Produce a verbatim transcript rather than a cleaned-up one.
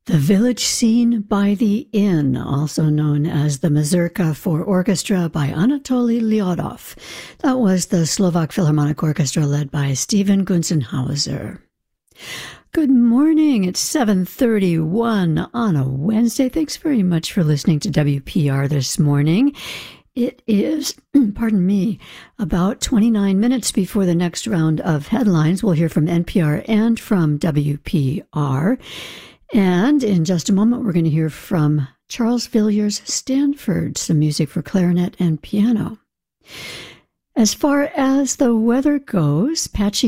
The Village Scene by the Inn, also known as the Mazurka for Orchestra by Anatoly Lyodov. That was the Slovak Philharmonic Orchestra led by Stephen Gunzenhauser. Good morning. It's seven thirty-one on a Wednesday. Thanks very much for listening to W P R this morning. It is, pardon me, about twenty-nine minutes before the next round of headlines. We'll hear from N P R and from W P R. And in just a moment, we're going to hear from Charles Villiers Stanford, some music for clarinet and piano. As far as the weather goes, patchy